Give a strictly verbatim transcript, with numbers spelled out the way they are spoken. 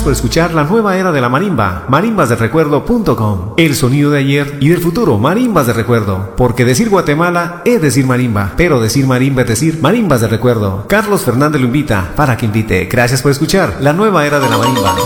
por escuchar la nueva era de la marimba, marimbas del recuerdo punto com. El sonido de ayer y del futuro, marimbas de recuerdo. Porque decir Guatemala es decir marimba, pero decir marimba es decir marimbas de recuerdo. Carlos Fernández lo invita para que invite. Gracias por escuchar la nueva era de la marimba.